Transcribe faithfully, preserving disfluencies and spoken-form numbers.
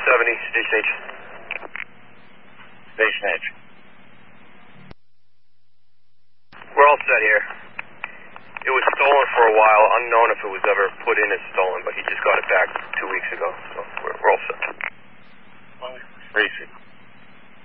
seventy, Station H. Station H. We're all set here. It was stolen for a while, unknown if it was ever put in as stolen, but he just got it back two weeks ago.